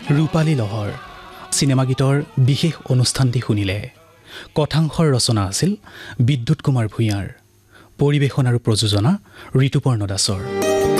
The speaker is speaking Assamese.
ৰূপালী লহৰ চিনেমা গীতৰ বিশেষ অনুষ্ঠানটি শুনিলে। কথাংশৰ ৰচনা আছিল বিদ্যুৎ কুমাৰ ভূঞাৰ, পৰিৱেশন আৰু প্ৰযোজনা ঋতুপৰ্ণ দাসৰ।